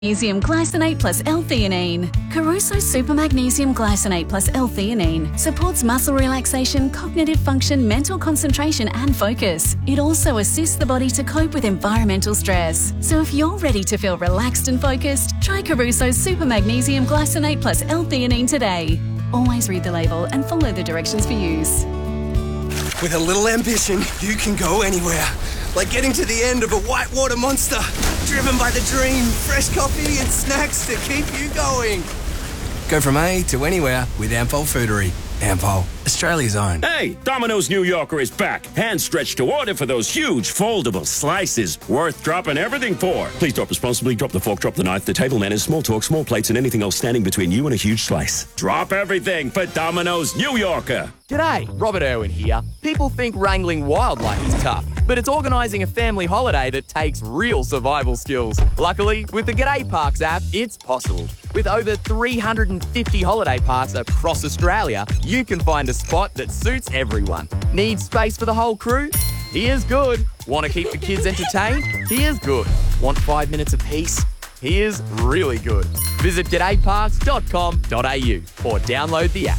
Magnesium glycinate plus L-theanine. Caruso Super Magnesium glycinate plus L-theanine supports muscle relaxation, cognitive function, mental concentration and focus. It also assists the body to cope with environmental stress. So if you're ready to feel relaxed and focused, try Caruso Super Magnesium glycinate plus L-theanine today. Always read the label and follow the directions for use. With a little ambition, you can go anywhere. Like getting to the end of a whitewater monster. Driven by the dream, fresh coffee and snacks to keep you going. Go from A to anywhere with Ampol Foodery. Ampol, Australia's own. Hey, Domino's New Yorker is back. Hand stretched to order for those huge foldable slices worth dropping everything for. Please drop responsibly. Drop the fork, drop the knife, the table manners, small talk, small plates, and anything else standing between you and a huge slice. Drop everything for Domino's New Yorker. G'day, Robert Irwin here. People think wrangling wildlife is tough, but it's organising a family holiday that takes real survival skills. Luckily, with the G'day Parks app, it's possible. With over 350 holiday parks across Australia, you can find a spot that suits everyone. Need space for the whole crew? Here's good. Want to keep the kids entertained? Here's good. Want 5 minutes of peace? Here's really good. Visit g'dayparks.com.au or download the app.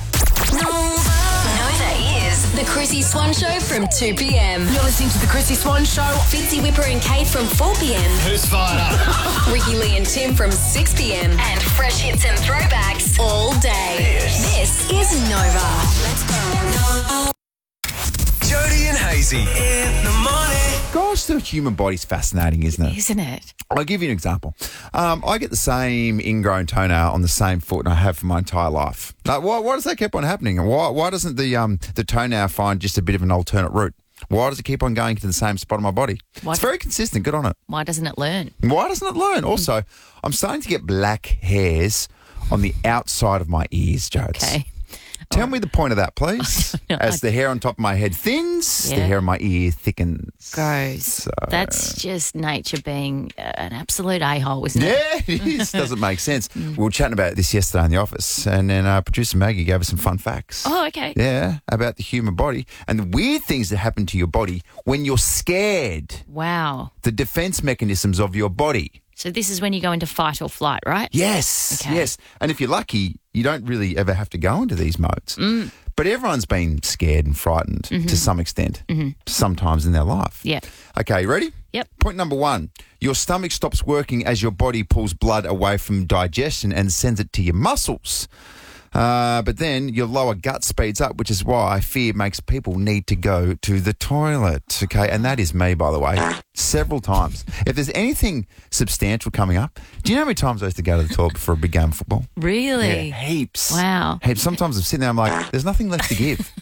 Nova is The Chrissy Swan Show from 2 p.m. You're listening to The Chrissy Swan Show. Fitzy Whipper and Kate from 4 p.m. Who's fired up? Ricky Lee and Tim from 6 p.m. And fresh hits and throwbacks all day. This is Nova. Let's go. Jody and Hazy in the morning. Gosh, the human body's fascinating, isn't it? Isn't it? I'll give you an example. I get the same ingrown toenail on the same foot and I have for my entire life. Now, why does that keep on happening? And why doesn't the toenail find just a bit of an alternate route? Why does it keep on going to the same spot on my body? It's very consistent. Good on it. Why doesn't it learn? Why doesn't it learn? Also, I'm starting to get black hairs on the outside of my ears, Jodes. Okay. Tell me the point of that, please. As the hair on top of my head thins, the hair on my ear thickens. Gross. So, that's just nature being an absolute a-hole, isn't it? Yeah, it is. Doesn't make sense. We were chatting about this yesterday in the office, and then producer Maggie gave us some fun facts. Oh, okay. Yeah, about the human body and the weird things that happen to your body when you're scared. Wow. The defense mechanisms of your body. So this is when you go into fight or flight, right? Yes, Okay. yes. And if you're lucky, you don't really ever have to go into these modes. But everyone's been scared and frightened to some extent, sometimes in their life. Yeah. Okay, you ready? Yep. Point number 1. Your stomach stops working as your body pulls blood away from digestion and sends it to your muscles. But then your lower gut speeds up, which is why fear makes people need to go to the toilet. Okay, and that is me, by the way, several times. If there's anything substantial coming up, do you know how many times I used to go to the toilet before a big game of football? Really? Yeah, heaps. Wow. Heaps. Sometimes I'm sitting there, I'm like, there's nothing left to give.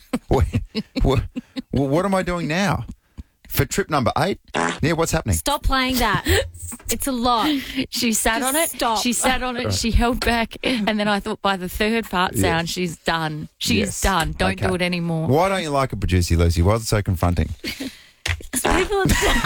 What am I doing now? For trip number 8, yeah, what's happening? Stop playing that. It's a lot. She sat on it. Stop. She sat on it. She held back. And then I thought by the third part sound, she's done. She's done. Don't do it anymore. Why don't you like it, producer Lucy? Why is it so confronting? People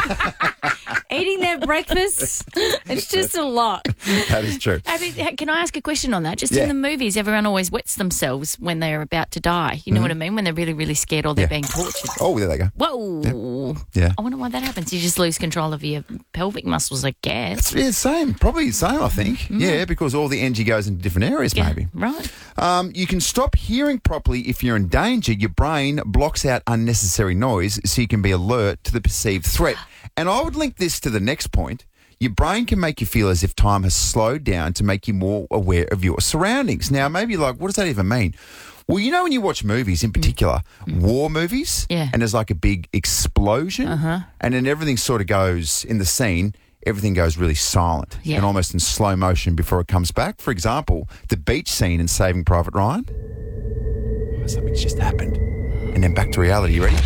eating their breakfast. It's just a lot. That is true. I mean, can I ask a question on that? Just in the movies, everyone always wets themselves when they're about to die. You know what I mean? When they're really, really scared or they're being tortured. Oh, there they go. Whoa. Yeah. I wonder why that happens. You just lose control of your pelvic muscles, I guess. Yeah, same. Probably the same, I think. Yeah, because all the energy goes into different areas, maybe. Right. You can stop hearing properly if you're in danger. Your brain blocks out unnecessary noise so you can be alert to the perceived threat. And I would link this to the next point. Your brain can make you feel as if time has slowed down to make you more aware of your surroundings. Now, maybe you're like, what does that even mean? Well, you know when you watch movies, in particular, war movies, and there's like a big explosion, and then everything sort of goes, in the scene, everything goes really silent and almost in slow motion before it comes back. For example, the beach scene in Saving Private Ryan. Oh, something's just happened. And then back to reality. You ready?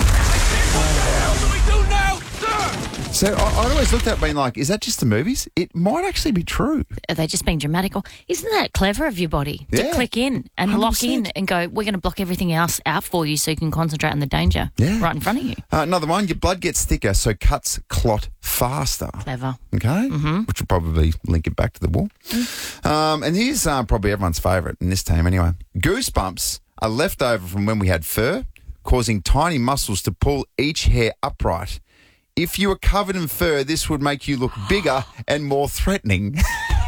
So I'd always looked at it being like, is that just the movies? It might actually be true. Are they just being dramatic? Or isn't that clever of your body to click in and 100%. lock in and go, we're going to block everything else out for you so you can concentrate on the danger right in front of you? Another one, your blood gets thicker, so cuts clot faster. Clever. Okay? Which will probably link it back to the war. And here's probably everyone's favourite in this team anyway. Goosebumps are left over from when we had fur, causing tiny muscles to pull each hair upright. If you were covered in fur, this would make you look bigger and more threatening.